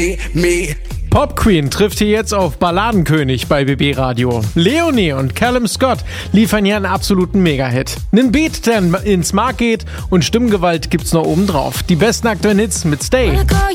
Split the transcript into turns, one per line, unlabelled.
Pop Queen trifft hier jetzt auf Balladenkönig bei BB Radio. Leonie und Callum Scott liefern hier einen absoluten Mega-Hit. Nen Beat, der ins Mark geht und Stimmgewalt gibt's noch oben drauf. Die besten aktuellen Hits mit Stay.